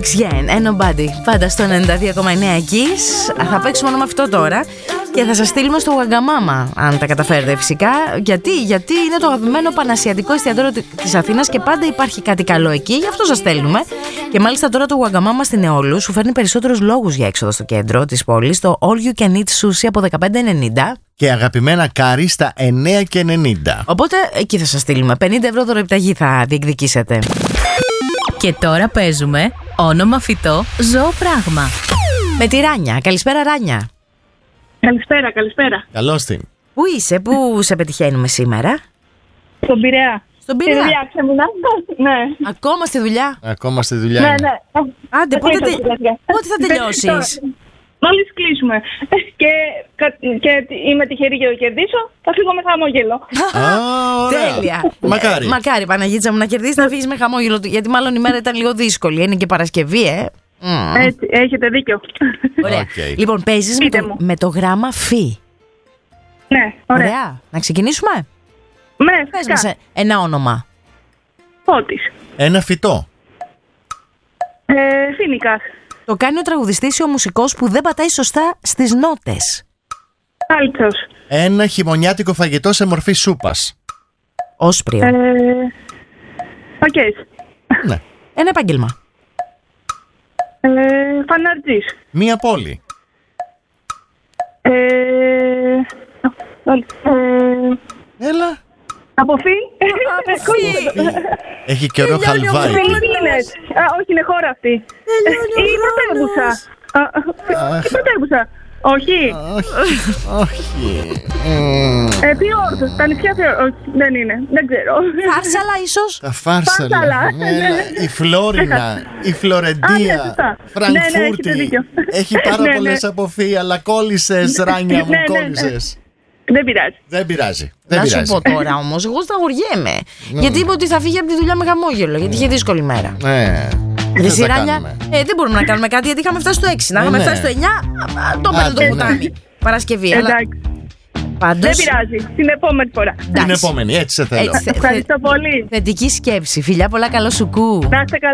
Again, and Nobody. Πάντα στο 92,9 Kiss. Θα παίξουμε όνομα αυτό τώρα και θα σας στείλουμε στο Wagamama, αν τα καταφέρετε φυσικά. Γιατί είναι το αγαπημένο πανασιατικό εστιατόριο της Αθήνας και πάντα υπάρχει κάτι καλό εκεί, γι' αυτό σας στέλνουμε. Και μάλιστα τώρα το Wagamama στην Εόλου σου φέρνει περισσότερους λόγους για έξοδο στο κέντρο της πόλης. Το All You Can Eat Sushi από 15,90 και αγαπημένα κάρι στα 9,90. Οπότε εκεί θα σας στείλουμε. 50 ευρώ δωρεπιταγή θα διεκδικήσετε. Και τώρα παίζουμε όνομα φυτό, ζώο πράγμα. Με τη Ράνια. Καλησπέρα Ράνια. Καλησπέρα. Καλώς την. Πού είσαι, πού σε πετυχαίνουμε σήμερα? Στον Πειραιά. Στον Πειραιά. Ναι. Ακόμα στη δουλειά. Ακόμα στη δουλειά. Ναι. Άντε, πότε θα τελειώσεις? Μόλις κλείσουμε. Και είμαι τυχερή για να κερδίσω, θα φύγω με χαμόγελο. Τέλεια. Μακάρι Παναγίτσα μου να κερδίσεις, να φύγεις με χαμόγελο. Γιατί μάλλον η μέρα ήταν λίγο δύσκολη. Είναι και Παρασκευή, Έτσι, έχετε δίκιο. Ωραία. Okay. Λοιπόν, παίζεις με το γράμμα φι. Ναι, ωραία. Να ξεκινήσουμε. Ναι, πες μας ένα όνομα. Φώτης. Ένα φυτό. Φοίνικας. Το κάνει ο τραγουδιστής ή ο μουσικός που δεν πατάει σωστά στις νότες. Κάλτσος. Ένα χειμωνιάτικο φαγητό σε μορφή σούπας. Όσπριο. Πακές. Ναι. Ένα επάγγελμα. Φαναρτζής. Μία πόλη. Έλα. Αποφύ. Έχει καιρό χαλβάρι. Όχι, είναι χώρα αυτή. Η πρωτεύουσα. Η πρωτεύουσα. Όχι. Τι όρθος, τα νησιά δεν είναι, δεν ξέρω. Φάρσαλα ίσως. Τα Φάρσαλα. Η Φλόρινα, η Φλωρεντία, Φραγκφούρτη. Έχει πάρα πολλές αποφύ, αλλά κόλλησες Ράνια μου, κόλλησες. Δεν πειράζει. Να σου πω τώρα όμως, εγώ σταγοριέμαι. Γιατί είπε ότι θα φύγει από τη δουλειά με χαμόγελο, γιατί είχε δύσκολη μέρα. Τι Ράνια, δεν μπορούμε να κάνουμε κάτι γιατί είχαμε φτάσει στο 6. Να είχαμε φτάσει στο 9, το παίρνω το ποτάμι. Παρασκευή. Δεν πειράζει. Την επόμενη φορά. Την επόμενη, έτσι σε θέλω. Ευχαριστώ πολύ. Θετική σκέψη. Φιλιά πολλά, καλό σου κου. Να είστε καλά.